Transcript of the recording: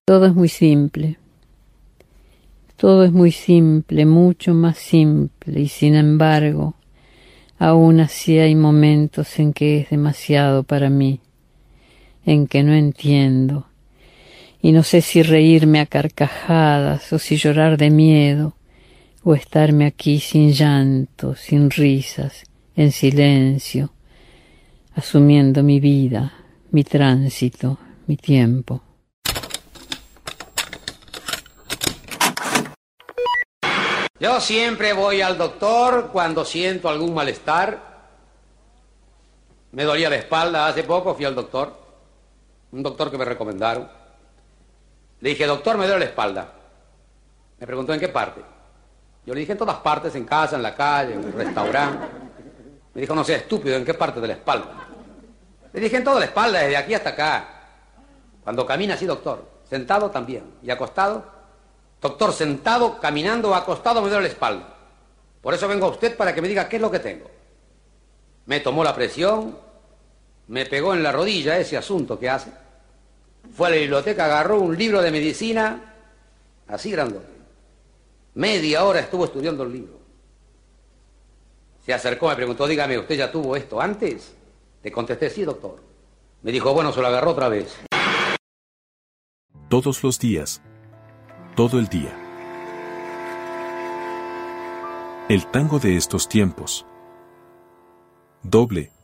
Todo es muy simple. Todo es muy simple, mucho más simple, y sin embargo, aún así hay momentos en que es demasiado para mí, en que no entiendo, y no sé si reírme a carcajadas o si llorar de miedo, o estarme aquí sin llanto, sin risas, en silencio, asumiendo mi vida, mi tránsito, mi tiempo. Yo siempre voy al doctor cuando siento algún malestar. Me dolía la espalda, hace poco fui al doctor, un doctor que me recomendaron. Le dije, doctor, me duele la espalda. Me preguntó, ¿en qué parte? Yo le dije, en todas partes, en casa, en la calle, en un restaurante. Me dijo, no sea estúpido, ¿en qué parte de la espalda? Le dije, en toda la espalda, desde aquí hasta acá. Cuando camina así, doctor, sentado también, y acostado. Doctor, sentado, caminando o acostado me duele la espalda. Por eso vengo a usted para que me diga qué es lo que tengo. Me tomó la presión, me pegó en la rodilla ese asunto que hace. Fue a la biblioteca, agarró un libro de medicina, así grandote. Media hora estuvo estudiando el libro. Se acercó, me preguntó, dígame, ¿usted ya tuvo esto antes? Le contesté, sí, doctor. Me dijo, bueno, se lo agarró otra vez. Todos los días. Todo el día. El tango de estos tiempos. Doble,